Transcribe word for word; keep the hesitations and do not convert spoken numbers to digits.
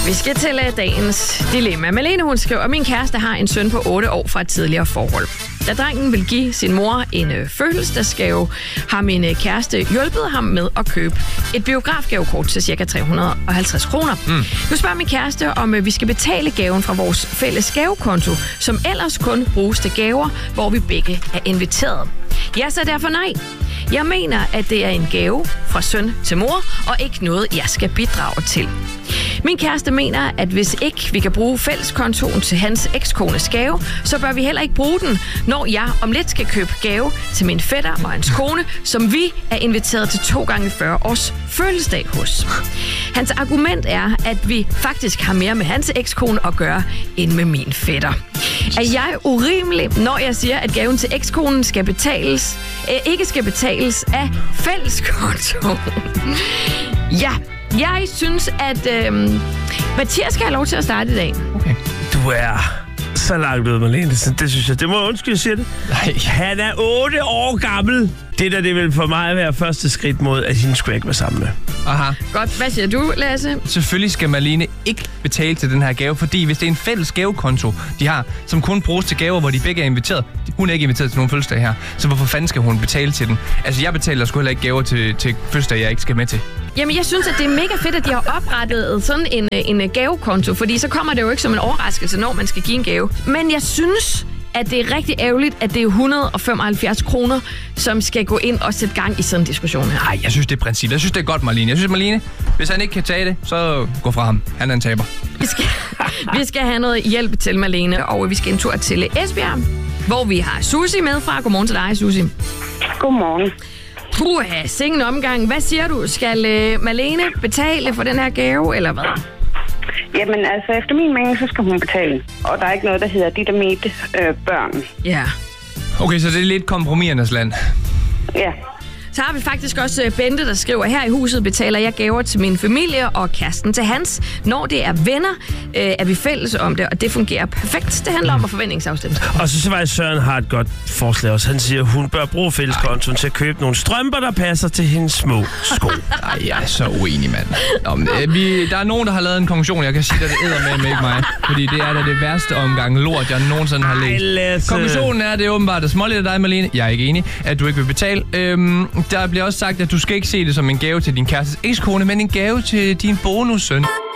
Vi skal til dagens dilemma. Malene, hun skriver, at min kæreste har en søn på otte år fra et tidligere forhold. Da drengen vil give sin mor en øh, fødselsdagsgave, har min øh, kæreste hjulpet ham med at købe et biografgavekort til ca. tre hundrede og halvtreds kroner. Mm. Nu spørger min kæreste, om øh, vi skal betale gaven fra vores fælles gavekonto, som ellers kun bruges til gaver, hvor vi begge er inviteret. Jeg så derfor nej. Jeg mener, at det er en gave fra søn til mor, og ikke noget, jeg skal bidrage til. Min kæreste mener, at hvis ikke vi kan bruge fælleskontoen til hans ekskones gave, så bør vi heller ikke bruge den, når jeg om lidt skal købe gave til min fætter og hans kone, som vi er inviteret til to gange fyrre års fødselsdag hos. Hans argument er, at vi faktisk har mere med hans ekskone at gøre, end med min fætter. Er jeg urimelig, når jeg siger, at gaven til ekskonen skal betales, øh, ikke skal betales af fælleskontoen? Ja. Jeg synes, at øh, Mathias skal have lov til at starte i dag. Okay. Du er så langt ud, Malene. Det, det synes jeg. Det må jeg undskylde, jeg siger det. Nej. Han er otte år gammel. Det der, det vil for mig være første skridt mod, at hende skulle ikke være sammen med. Aha. Godt. Hvad siger du, Lasse? Selvfølgelig skal Malene ikke betale til den her gave, fordi hvis det er en fælles gavekonto, de har, som kun bruges til gaver, hvor de begge er inviteret. Hun er ikke inviteret til nogen fødselsdag her, så hvorfor fanden skal hun betale til den? Altså, jeg betaler sgu heller ikke gaver til, til fødselsdag, jeg ikke skal med til. Jamen, jeg synes, at det er mega fedt, at de har oprettet sådan en, en gavekonto, fordi så kommer det jo ikke som en overraskelse, når man skal give en gave. Men jeg synes, at det er rigtig ærgerligt, at det er et hundrede og femoghalvfjerds kroner, som skal gå ind og sætte gang i sådan en diskussion her. Nej, jeg synes, det er princippet. Jeg synes, det er godt, Marlene. Jeg synes, Marlene, hvis han ikke kan tage det, så gå fra ham. Han er en taber. Vi skal, vi skal have noget hjælp til Marlene, og vi skal en tur til Esbjerg, hvor vi har Susie med fra. Godmorgen til dig, Susie. Godmorgen. Puh, sikken omgang. Hvad siger du? Skal uh, Marlene betale for den her gave, eller hvad? Jamen, altså, efter min mening, så skal hun betale. Og der er ikke noget, der hedder dit og mit øh, børn. Ja. Yeah. Okay, så det er lidt kompromisernes land. Ja. Så har vi faktisk også Bente, der skriver, her i huset betaler jeg gaver til min familie og kæresten til hans. Når det er venner, øh, er vi fælles om det, og det fungerer perfekt. Det handler om at forventningsafstemme. Og så var Søren har et godt forslag også. Han siger, at hun bør bruge fælleskontoen til at købe nogle strømper, der passer til hendes små sko. Nej, jeg er så uenig, mand. Nå, men, øh, vi, der er nogen, der har lavet en konklusion. Jeg kan sige, at det æder med, med ikke mig. Fordi det er da det værste omgang lort, jeg nogensinde har læst. Konklusionen er, at det er åbenbart at småligt af dig, Malene. Jeg er ikke enig, at du ikke vil betale. Øhm, Der bliver også sagt, at du skal ikke se det som en gave til din kærestes ekskone, men en gave til din bonussøn.